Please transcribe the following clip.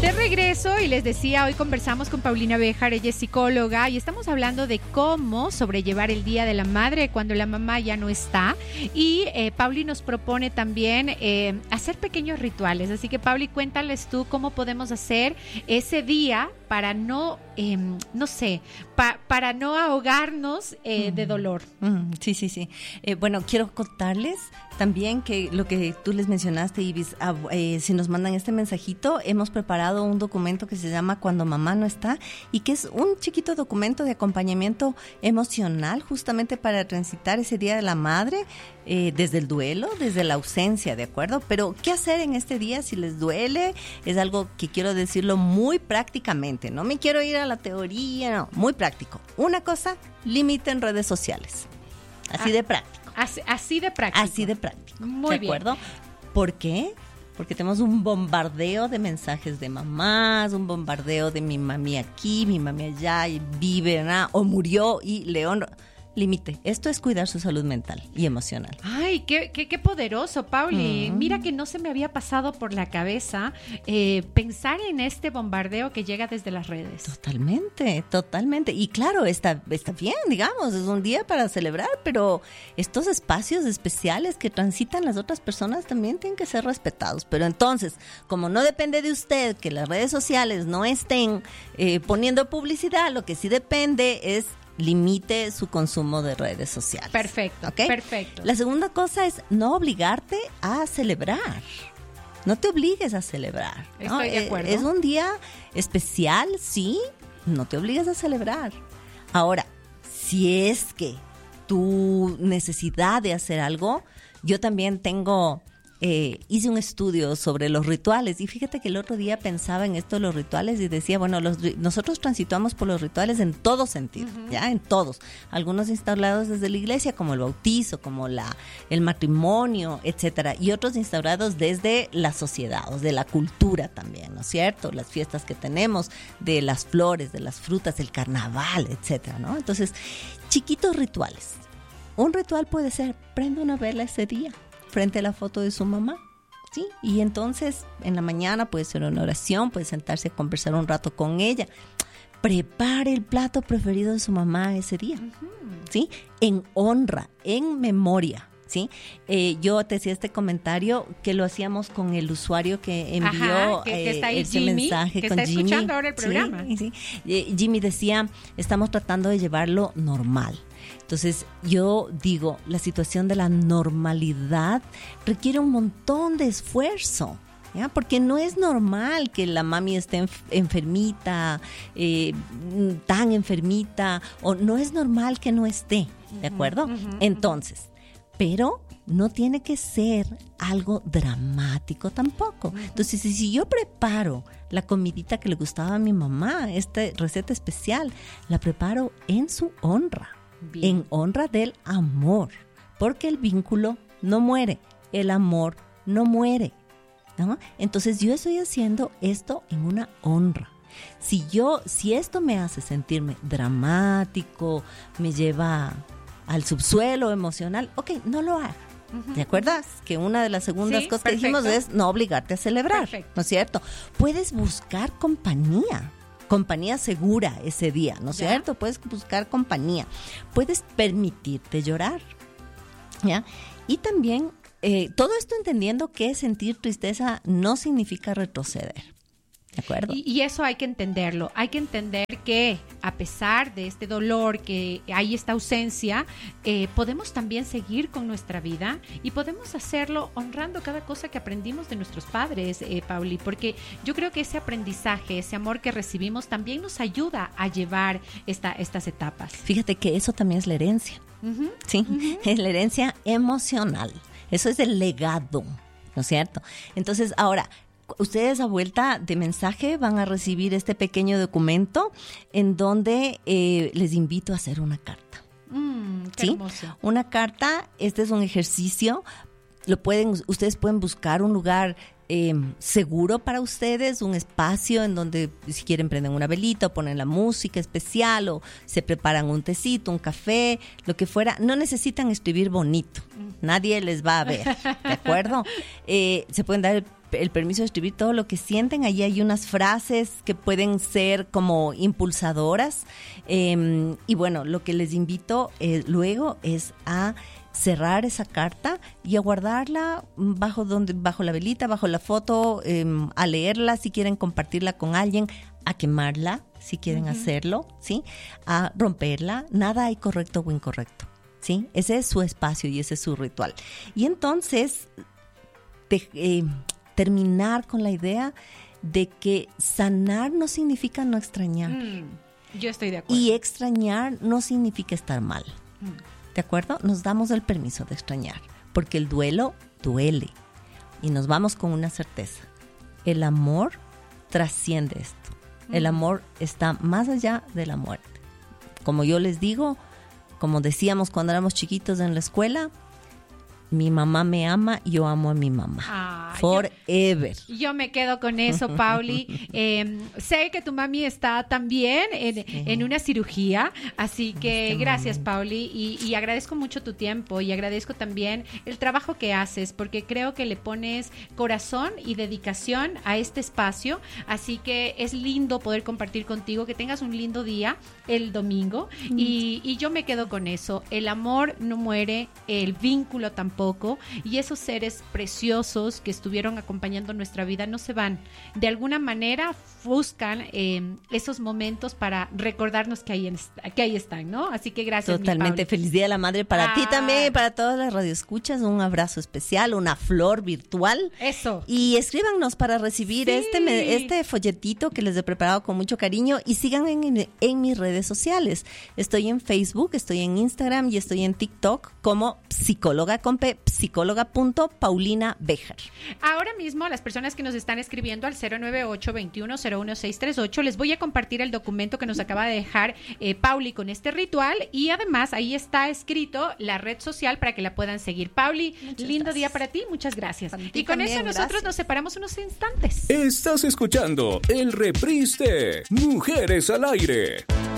De regreso, y les decía, hoy conversamos con Paulina Béjar, ella es psicóloga, y estamos hablando de cómo sobrellevar el Día de la Madre cuando la mamá ya no está. Y Pauli nos propone también hacer pequeños rituales. Así que, Pauli, cuéntales tú cómo podemos hacer ese día para no, para no ahogarnos de dolor. Sí. Bueno, quiero contarles también que lo que tú les mencionaste, Ibis, si nos mandan este mensajito, hemos preparado un documento que se llama Cuando Mamá No Está, y que es un chiquito documento de acompañamiento emocional justamente para transitar ese Día de la Madre, desde el duelo, desde la ausencia, ¿de acuerdo? Pero, ¿qué hacer en este día si les duele? Es algo que quiero decirlo muy prácticamente, no me quiero ir a la teoría, no, muy práctico. Una cosa, limiten redes sociales, así de práctico. Así de práctico. Así de práctico. Muy ¿de acuerdo? Bien. ¿Por qué? Porque tenemos un bombardeo de mensajes de mamás, un bombardeo de mi mami aquí, mi mami allá, y vive, ¿no? O murió y León. Límite. Esto es cuidar su salud mental y emocional. Ay, qué poderoso, Pauli. Mira que no se me había pasado por la cabeza pensar en este bombardeo que llega desde las redes. Totalmente. Y claro, está bien, digamos, es un día para celebrar, pero estos espacios especiales que transitan las otras personas también tienen que ser respetados. Pero entonces, como no depende de usted que las redes sociales no estén poniendo publicidad, lo que sí depende es limite su consumo de redes sociales. Perfecto, ¿okay? Perfecto. La segunda cosa es no obligarte a celebrar. No te obligues a celebrar, ¿no? Estoy de acuerdo. Es un día especial, sí, no te obligues a celebrar. Ahora, si es que tu necesidad de hacer algo, yo también hice un estudio sobre los rituales, y fíjate que el otro día pensaba en esto de los rituales y decía, bueno, nosotros transitamos por los rituales en todo sentido, ya en todos, algunos instaurados desde la iglesia, como el bautizo, como el matrimonio, etcétera, y otros instaurados desde la sociedad, o de la cultura también, ¿no es cierto? Las fiestas que tenemos, de las flores, de las frutas, el carnaval, etcétera, ¿no? Entonces, chiquitos rituales. Un ritual puede ser, prende una vela ese día frente a la foto de su mamá, ¿sí? Y entonces en la mañana puede ser una oración, puede sentarse a conversar un rato con ella. Prepare el plato preferido de su mamá ese día, ¿sí? En honra, en memoria, ¿sí? Yo te hacía este comentario que lo hacíamos con el usuario que envió que está ahí, ese Jimmy, mensaje que con está Jimmy. Escuchando ahora el programa. Sí. Jimmy decía, estamos tratando de llevarlo normal. Entonces, yo digo, la situación de la normalidad requiere un montón de esfuerzo, ¿ya? Porque no es normal que la mami esté enfermita, tan enfermita, o no es normal que no esté, ¿de acuerdo? Entonces, pero no tiene que ser algo dramático tampoco. Entonces, si yo preparo la comidita que le gustaba a mi mamá, esta receta especial, la preparo en su honra. Bien. En honra del amor, porque el vínculo no muere, el amor no muere, ¿no? Entonces yo estoy haciendo esto en una honra. Si esto me hace sentirme dramático, me lleva al subsuelo emocional, ok, no lo haga. ¿Te acuerdas? Que una de las segundas cosas que dijimos es no obligarte a celebrar, ¿no es cierto? Puedes buscar compañía segura ese día, ¿no es cierto? Puedes buscar compañía, puedes permitirte llorar, ¿ya? Y también, todo esto entendiendo que sentir tristeza no significa retroceder, ¿de acuerdo? Y eso hay que entenderlo, hay que entender que a pesar de este dolor, que hay esta ausencia, podemos también seguir con nuestra vida y podemos hacerlo honrando cada cosa que aprendimos de nuestros padres, Pauli, porque yo creo que ese aprendizaje, ese amor que recibimos también nos ayuda a llevar estas etapas. Fíjate que eso también es la herencia, ¿sí? Es la herencia emocional, eso es el legado, ¿no es cierto? Entonces, ahora, ustedes a vuelta de mensaje van a recibir este pequeño documento en donde les invito a hacer una carta. Qué hermoso. Una carta, este es un ejercicio, ustedes pueden buscar un lugar seguro para ustedes, un espacio en donde si quieren prenden una velita o ponen la música especial o se preparan un tecito, un café, lo que fuera. No necesitan escribir bonito, nadie les va a ver, ¿de acuerdo? Se pueden dar el permiso de escribir todo lo que sienten. Allí hay unas frases que pueden ser como impulsadoras. Y bueno, lo que les invito luego es a cerrar esa carta y a guardarla bajo la velita, bajo la foto, a leerla si quieren compartirla con alguien, a quemarla si quieren hacerlo, ¿sí? A romperla. Nada hay correcto o incorrecto, ¿sí? Ese es su espacio y ese es su ritual. Y entonces terminar con la idea de que sanar no significa no extrañar. Yo estoy de acuerdo. Y extrañar no significa estar mal. ¿De acuerdo? Nos damos el permiso de extrañar, porque el duelo duele. Y nos vamos con una certeza. El amor trasciende esto. El amor está más allá de la muerte. Como yo les digo, como decíamos cuando éramos chiquitos en la escuela, mi mamá me ama y yo amo a mi mamá. Forever. Yo me quedo con eso, Pauli. Sé que tu mami está también en una cirugía, así que gracias, Pauli, y agradezco mucho tu tiempo y agradezco también el trabajo que haces, porque creo que le pones corazón y dedicación a este espacio, así que es lindo poder compartir contigo. Que tengas un lindo día el domingo y yo me quedo con eso. El amor no muere, el vínculo tampoco, y esos seres preciosos que estuvieron acompañando nuestra vida no se van. De alguna manera buscan esos momentos para recordarnos que ahí están, ¿no? Así que gracias. Totalmente. Feliz Día de la Madre para ti también, para todas las radioescuchas. Un abrazo especial, una flor virtual. Eso. Y escríbanos para recibir este folletito que les he preparado con mucho cariño, y sigan en mis redes sociales. Estoy en Facebook, estoy en Instagram y estoy en TikTok como psicóloga con P, psicóloga.Paulina Béjar. Ahora mismo, a las personas que nos están escribiendo al 098-2101-638, les voy a compartir el documento que nos acaba de dejar Pauli con este ritual, y además ahí está escrito la red social para que la puedan seguir. Pauli, lindo día para ti, muchas gracias. Y con eso nosotros nos separamos unos instantes. Estás escuchando el reprise de Mujeres al Aire.